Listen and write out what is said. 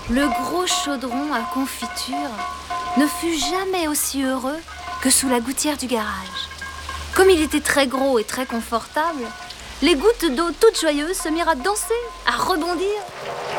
Le gros chaudron à confiture ne fut jamais aussi heureux que sous la gouttière du garage. Comme il était très gros et très confortable, les gouttes d'eau toutes joyeuses se mirent à danser, à rebondir.